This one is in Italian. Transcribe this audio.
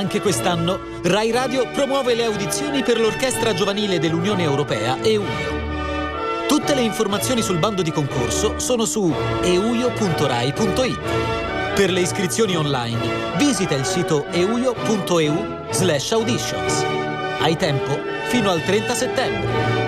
Anche quest'anno Rai Radio promuove le audizioni per l'Orchestra Giovanile dell'Unione Europea EUIO. Tutte le informazioni sul bando di concorso sono su euio.rai.it. Per le iscrizioni online visita il sito euio.eu/auditions. Hai tempo fino al 30 settembre.